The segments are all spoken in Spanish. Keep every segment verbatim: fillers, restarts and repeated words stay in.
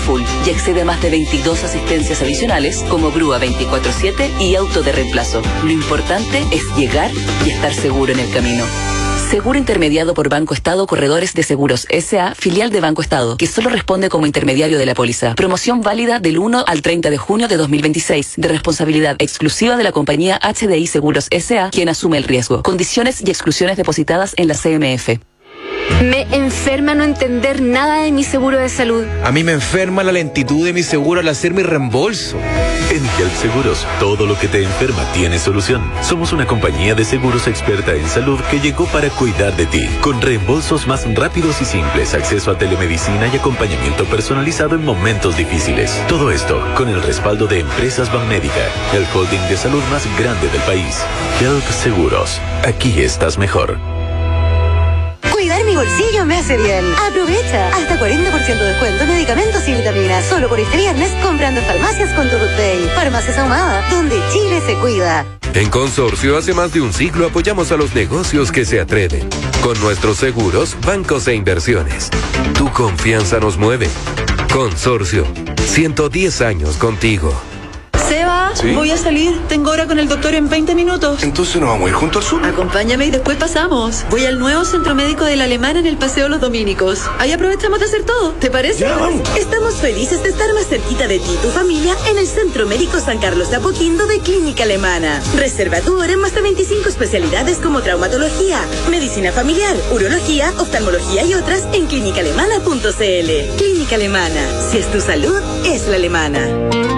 full y accede a más de veintidós asistencias adicionales como grúa veinticuatro siete y auto de reemplazo. Lo importante es llegar y estar seguro en el camino. Seguro intermediado por Banco Estado Corredores de Seguros S A, filial de Banco Estado, que solo responde como intermediario de la póliza. Promoción válida del uno al treinta de junio de dos mil veintiséis, de responsabilidad exclusiva de la compañía H D I Seguros S A, quien asume el riesgo. Condiciones y exclusiones depositadas en la C M F. Me enferma no entender nada de mi seguro de salud. A mí me enferma la lentitud de mi seguro al hacer mi reembolso. En Help Seguros, todo lo que te enferma tiene solución. Somos una compañía de seguros experta en salud que llegó para cuidar de ti, con reembolsos más rápidos y simples, acceso a telemedicina y acompañamiento personalizado en momentos difíciles. Todo esto con el respaldo de Empresas Banmédica, el holding de salud más grande del país. Help Seguros, aquí estás mejor. Cuidar mi bolsillo me hace bien. Aprovecha hasta cuarenta por ciento de descuento en medicamentos y vitaminas. Solo por este viernes comprando en farmacias con tu Rutpay. Farmacias Ahumada, donde Chile se cuida. En Consorcio, hace más de un siglo apoyamos a los negocios que se atreven. Con nuestros seguros, bancos e inversiones. Tu confianza nos mueve. Consorcio, ciento diez años contigo. Seba, ¿sí? Voy a salir. Tengo hora con el doctor en veinte minutos. Entonces nos vamos a ir junto al sur. Acompáñame y después pasamos. Voy al nuevo centro médico de la Alemana en el Paseo Los Dominicos. Ahí aprovechamos de hacer todo. ¿Te parece? Ya, vamos. Estamos felices de estar más cerquita de ti y tu familia en el Centro Médico San Carlos de Apoquindo de Clínica Alemana. Reserva tu hora en más de veinticinco especialidades como traumatología, medicina familiar, urología, oftalmología y otras en clínica alemana punto c l. Clínica Alemana. Si es tu salud, es la alemana.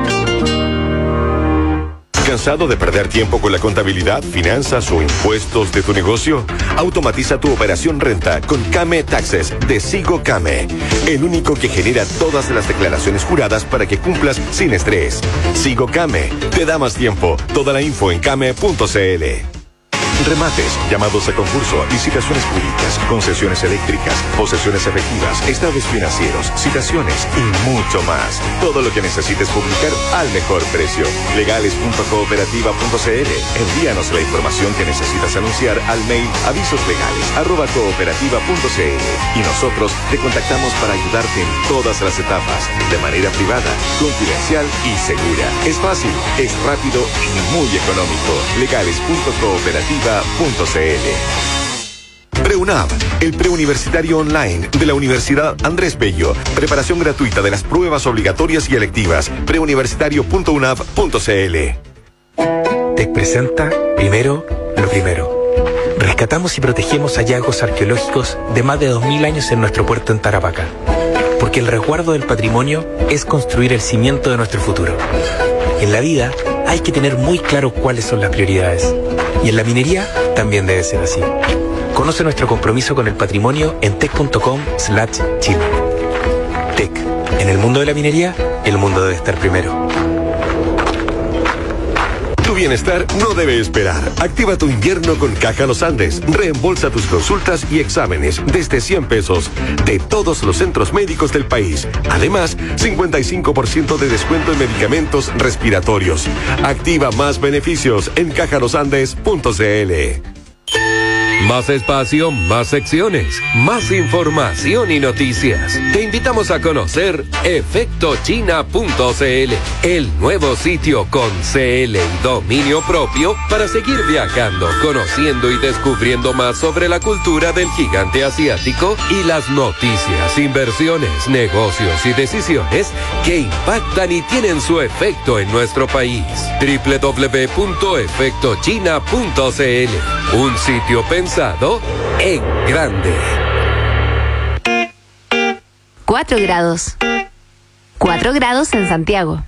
¿Cansado de perder tiempo con la contabilidad, finanzas o impuestos de tu negocio? Automatiza tu operación renta con Came Taxes de Sigo Came, el único que genera todas las declaraciones juradas para que cumplas sin estrés. Sigo Came te da más tiempo. Toda la info en came punto c l. Remates, llamados a concurso, licitaciones públicas, concesiones eléctricas, posesiones efectivas, estados financieros, citaciones y mucho más. Todo lo que necesites publicar al mejor precio. legales punto cooperativa punto c l. Envíanos la información que necesitas anunciar al mail avisoslegales arroba cooperativa punto c l y nosotros te contactamos para ayudarte en todas las etapas, de manera privada, confidencial y segura. Es fácil, es rápido y muy económico. legales punto cooperativa punto c l. PreUNAV, el preuniversitario online de la Universidad Andrés Bello. Preparación gratuita de las pruebas obligatorias y electivas. preuniversitario punto unav punto c l. TEC presenta primero lo primero. Rescatamos y protegemos hallazgos arqueológicos de más de dos mil años en nuestro puerto en Tarapacá. Porque el resguardo del patrimonio es construir el cimiento de nuestro futuro. En la vida hay que tener muy claro cuáles son las prioridades. Y en la minería también debe ser así. Conoce nuestro compromiso con el patrimonio en tec punto com slash chile. TEC. En el mundo de la minería, el mundo debe estar primero. Tu bienestar no debe esperar. Activa tu invierno con Caja Los Andes. Reembolsa tus consultas y exámenes desde cien pesos de todos los centros médicos del país. Además, cincuenta y cinco por ciento de descuento en medicamentos respiratorios. Activa más beneficios en caja los andes punto c l. Más espacio, más secciones, más información y noticias. Te invitamos a conocer efecto china punto c l, el nuevo sitio con C L y dominio propio para seguir viajando, conociendo y descubriendo más sobre la cultura del gigante asiático y las noticias, inversiones, negocios y decisiones que impactan y tienen su efecto en nuestro país. doble u doble u doble u punto efecto china punto c l, un sitio pensado en grande. Cuatro grados. Cuatro grados en Santiago.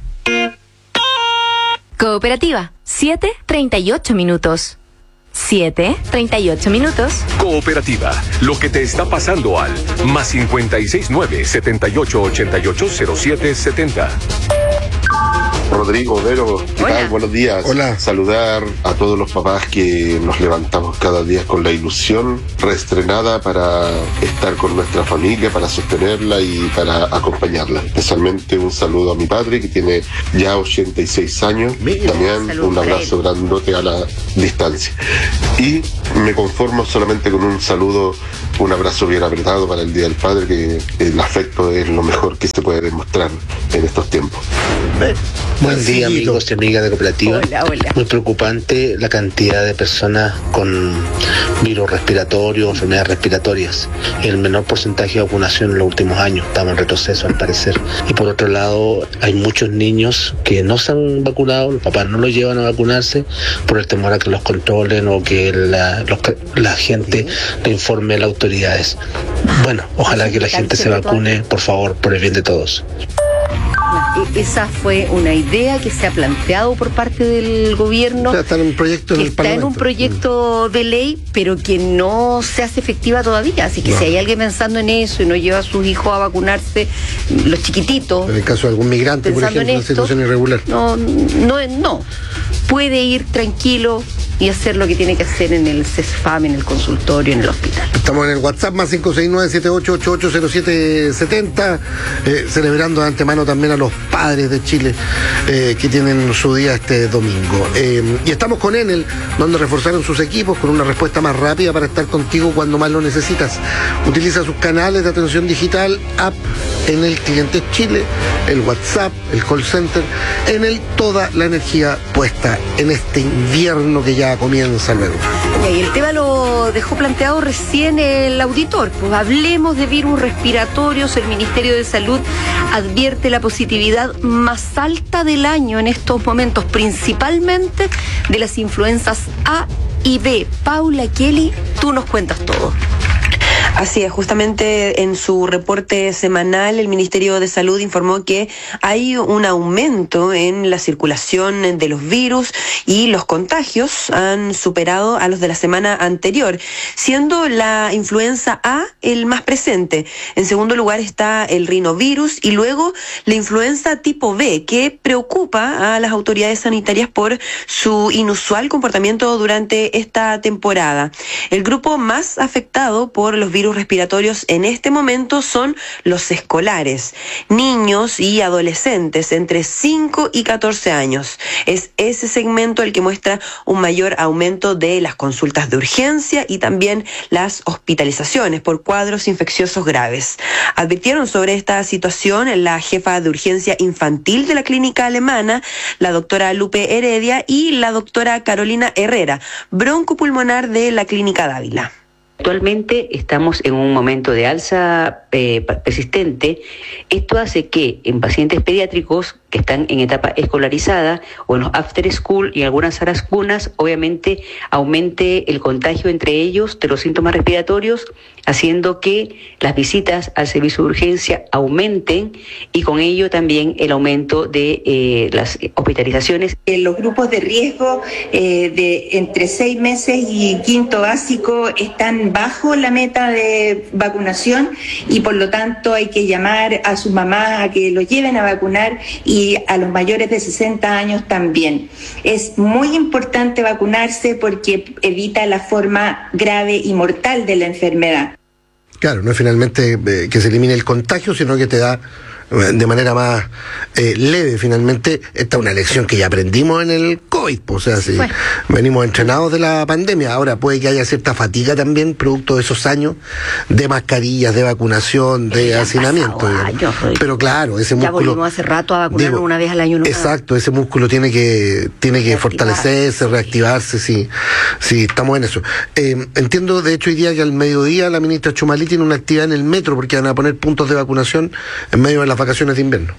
Cooperativa, siete treinta y ocho minutos. siete treinta y ocho minutos. Cooperativa, lo que te está pasando al más cincuenta y seis nueve setenta y ocho ochenta y ocho cero siete setenta. Rodrigo, Vero, ¿qué Hola. tal? Buenos días. Hola. Saludar a todos los papás que nos levantamos cada día con la ilusión reestrenada para estar con nuestra familia, para sostenerla y para acompañarla. Especialmente un saludo a mi padre que tiene ya ochenta y seis años. También Salud un para abrazo grandote a la distancia. Y me conformo solamente con un saludo un abrazo bien apretado para el Día del Padre, que el afecto es lo mejor que se puede demostrar en estos tiempos. Buen día, amigos y amigas de Cooperativa. Hola, hola. Muy preocupante la cantidad de personas con virus respiratorios, enfermedades respiratorias. El menor porcentaje de vacunación en los últimos años. Estamos en retroceso, al parecer. Y por otro lado, hay muchos niños que no se han vacunado, los papás no los llevan a vacunarse por el temor a que los controlen o que la, los, la gente le informe a las autoridades. Bueno, ojalá que la gente se vacune, por favor, por el bien de todos. Esa fue una idea que se ha planteado por parte del gobierno, o sea, está en un proyecto, que en el está en un proyecto de ley, pero que no se hace efectiva todavía. Así que no. Si hay alguien pensando en eso y no lleva a sus hijos a vacunarse, los chiquititos, en el caso de algún migrante, por ejemplo, en una situación irregular, no, no, no, puede ir tranquilo y hacer lo que tiene que hacer en el CESFAM, en el consultorio, en el hospital. Estamos en el WhatsApp más cinco seis nueve siete ocho ocho ocho cero siete siete cero, eh, celebrando de antemano también a los padres de Chile eh, que tienen su día este domingo. Eh, y estamos con Enel, donde reforzaron sus equipos con una respuesta más rápida para estar contigo cuando más lo necesitas. Utiliza sus canales de atención digital, app Enel Clientes Chile, el WhatsApp, el call center. Enel, toda la energía puesta en este invierno que ya comienza luego. Y el tema lo dejó planteado recién el auditor. Pues hablemos de virus respiratorios. El Ministerio de Salud advierte la positividad más alta del año en estos momentos, principalmente de las influencias A y B. Paula Kelly, tú nos cuentas todo. Así es, justamente en su reporte semanal el Ministerio de Salud informó que hay un aumento en la circulación de los virus y los contagios han superado a los de la semana anterior, siendo la influenza A el más presente. En segundo lugar está el rinovirus y luego la influenza tipo B, que preocupa a las autoridades sanitarias por su inusual comportamiento durante esta temporada. El grupo más afectado por los virus respiratorios en este momento son los escolares, niños y adolescentes entre cinco y catorce años. Es ese segmento el que muestra un mayor aumento de las consultas de urgencia y también las hospitalizaciones por cuadros infecciosos graves. Advirtieron sobre esta situación la jefa de urgencia infantil de la clínica alemana, la doctora Lupe Heredia, y la doctora Carolina Herrera, broncopulmonar de la clínica Dávila. Actualmente estamos en un momento de alza eh, persistente. Esto hace que en pacientes pediátricos que están en etapa escolarizada o en los after school y en algunas salas cunas, obviamente aumente el contagio entre ellos de los síntomas respiratorios, haciendo que las visitas al servicio de urgencia aumenten y con ello también el aumento de eh, las hospitalizaciones. En los grupos de riesgo eh, de entre seis meses y quinto básico están bajo la meta de vacunación y por lo tanto hay que llamar a sus mamás a que los lleven a vacunar y a los mayores de sesenta años también. Es muy importante vacunarse porque evita la forma grave y mortal de la enfermedad. Claro, no es finalmente eh, que se elimine el contagio, sino que te da de manera más eh, leve. Finalmente, esta es una lección que ya aprendimos en el COVID, o sea, si bueno. venimos entrenados de la pandemia. Ahora puede que haya cierta fatiga también, producto de esos años de mascarillas, de vacunación, de hacinamiento. Años, pero claro, ese músculo... Ya volvimos hace rato a vacunarnos digo, una vez al año. No exacto, ese músculo tiene que tiene que fortalecerse, reactivarse, si, si estamos en eso. Eh, entiendo, de hecho, hoy día que al mediodía la ministra Chumalí tiene una actividad en el metro, porque van a poner puntos de vacunación en medio de las vacaciones de invierno.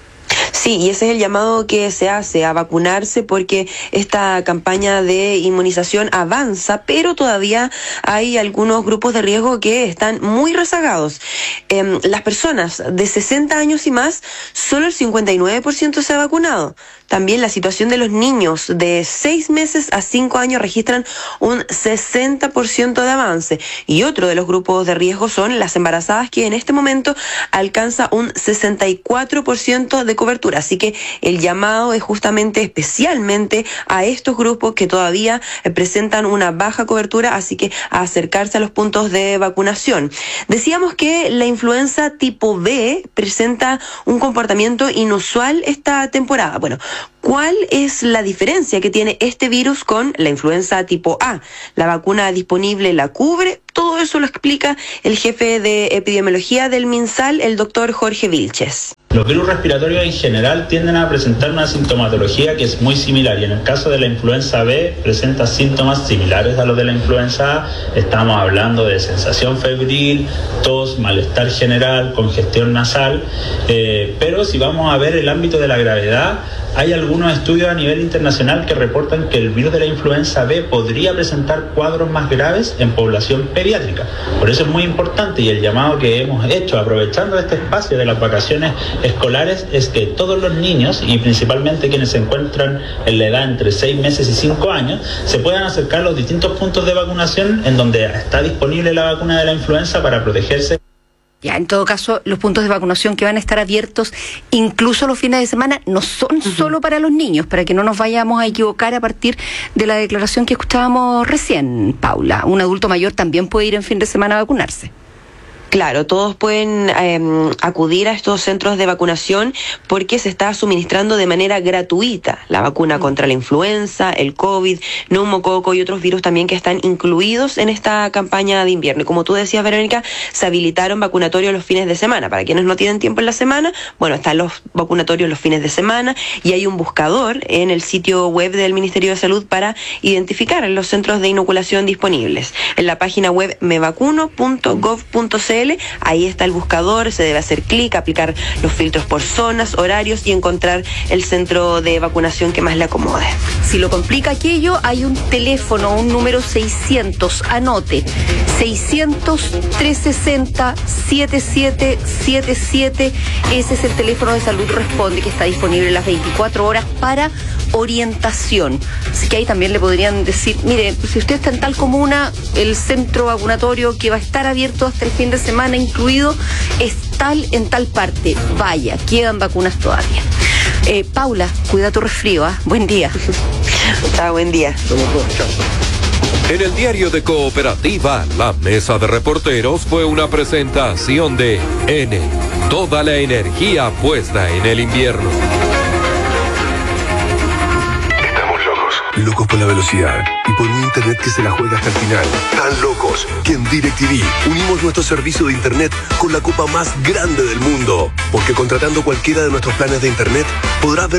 Sí, y ese es el llamado que se hace a vacunarse porque esta campaña de inmunización avanza, pero todavía hay algunos grupos de riesgo que están muy rezagados. Eh, las personas de sesenta años y más, solo el cincuenta y nueve por ciento se ha vacunado. También la situación de los niños de seis meses a cinco años registran un sesenta por ciento de avance. Y otro de los grupos de riesgo son las embarazadas, que en este momento alcanza un sesenta y cuatro por ciento de cobertura. Así que el llamado es justamente especialmente a estos grupos que todavía presentan una baja cobertura, así que a acercarse a los puntos de vacunación. Decíamos que la influenza tipo B presenta un comportamiento inusual esta temporada. Bueno, ¿cuál es la diferencia que tiene este virus con la influenza tipo A? La vacuna disponible la cubre Todo eso lo explica el jefe de epidemiología del MinSal, el doctor Jorge Vilches. Los virus respiratorios en general tienden a presentar una sintomatología que es muy similar, y en el caso de la influenza B presenta síntomas similares a los de la influenza A. Estamos hablando de sensación febril, tos, malestar general, congestión nasal, eh, pero si vamos a ver el ámbito de la gravedad, hay algunos estudios a nivel internacional que reportan que el virus de la influenza B podría presentar cuadros más graves en población pediátrica. Por eso es muy importante, y el llamado que hemos hecho aprovechando este espacio de las vacaciones escolares es que todos los niños, y principalmente quienes se encuentran en la edad entre seis meses y cinco años, se puedan acercar a los distintos puntos de vacunación en donde está disponible la vacuna de la influenza para protegerse. Ya, en todo caso, los puntos de vacunación que van a estar abiertos incluso los fines de semana no son uh-huh. solo para los niños, para que no nos vayamos a equivocar a partir de la declaración que escuchábamos recién, Paula. Un adulto mayor también puede ir en fin de semana a vacunarse. Claro, todos pueden eh, acudir a estos centros de vacunación porque se está suministrando de manera gratuita la vacuna contra la influenza, el COVID, neumococo y otros virus también que están incluidos en esta campaña de invierno. Y como tú decías, Verónica, se habilitaron vacunatorios los fines de semana. Para quienes no tienen tiempo en la semana, bueno, están los vacunatorios los fines de semana, y hay un buscador en el sitio web del Ministerio de Salud para identificar los centros de inoculación disponibles. En la página web me vacuno punto gov punto c l, ahí está el buscador, se debe hacer clic, aplicar los filtros por zonas, horarios y encontrar el centro de vacunación que más le acomode. Si lo complica aquello, hay un teléfono, un número seiscientos, anote, seiscientos, trescientos sesenta, setenta y siete setenta y siete, ese es el teléfono de Salud Responde, que está disponible las veinticuatro horas para orientación. Así que ahí también le podrían decir, mire, si usted está en tal comuna, el centro vacunatorio que va a estar abierto hasta el fin de semana incluido es tal en tal parte. Vaya, quedan vacunas todavía. Eh, Paula, cuida tu resfrío, ¿eh? Buen día. Chao, buen día. En el diario de Cooperativa, la mesa de reporteros fue una presentación de Enel, toda la energía puesta en el invierno. Locos por la velocidad y por un internet que se la juega hasta el final. Tan locos que en DirecTV unimos nuestro servicio de internet con la copa más grande del mundo. Porque contratando cualquiera de nuestros planes de internet podrás ver